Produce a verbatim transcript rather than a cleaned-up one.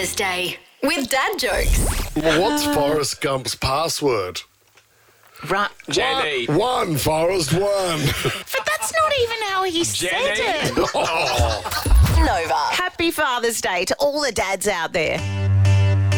Father's Day with dad jokes. Well, what's Forrest Gump's password? Right. Jenny. One, one Forrest, one. But that's not even how he said Jenny. it. Oh. Nova. Happy Father's Day to all the dads out there.